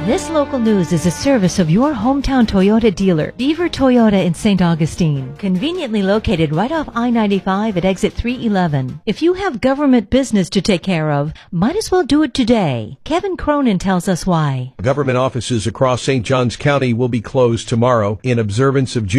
This local news is a service of your hometown Toyota dealer, Beaver Toyota in St. Augustine, conveniently located right off I-95 at exit 311. If you have government business to take care of, might as well do it today. Kevin Cronin tells us why. Government offices across St. Johns County will be closed tomorrow in observance of